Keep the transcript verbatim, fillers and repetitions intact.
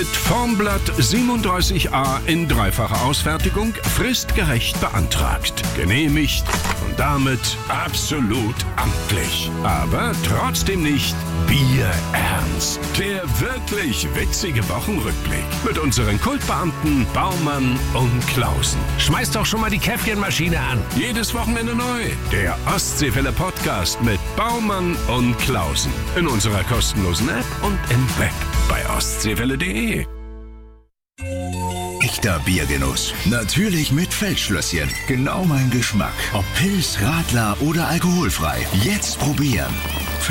Mit Formblatt siebenunddreißig a in dreifacher Ausfertigung fristgerecht beantragt. Genehmigt und damit absolut amtlich. Aber trotzdem nicht bierernst. Der wirklich witzige Wochenrückblick mit unseren Kultbeamten Baumann und Klausen. Schmeiß doch schon mal die Käffchenmaschine an. Jedes Wochenende neu. Der Ostseewelle-Podcast mit Baumann und Klausen. In unserer kostenlosen App und im Web bei ostseewelle punkt de. Echter Biergenuss. Natürlich mit Feldschlösschen. Genau mein Geschmack. Ob Pils, Radler oder alkoholfrei. Jetzt probieren.